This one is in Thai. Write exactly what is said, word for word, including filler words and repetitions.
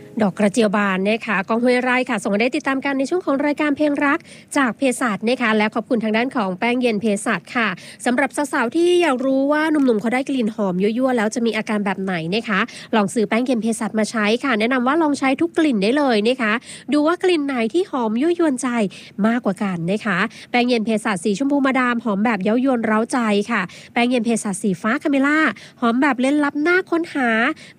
ดอกกระเจียวบานนะคะกองห้วยไร่ค่ะส่งมาได้ติดตามกันในช่วงของรายการเพลงรักจากเภสัชนะคะและขอบคุณทางด้านของแป้งเย็นเภสัชค่ะสำหรับสาวๆที่อยากรู้ว่าหนุ่มๆเขาได้กลิ่นหอมยั่วๆแล้วจะมีอาการแบบไหนนะคะลองซื้อแป้งเย็นเภสัชมาใช้ค่ะแนะนำว่าลองใช้ทุกกลิ่นได้เลยนะคะดูว่ากลิ่นไหนที่หอมยั่วยวนใจมากกว่ากันนะคะแป้งเย็นเภสัชสีชมพูมาดามหอมแบบเย้ายวนเร้าใจค่ะแป้งเย็นเภสัชสีฟ้าคาเมล่าหอมแบบเล่นลับหน้าค้นหา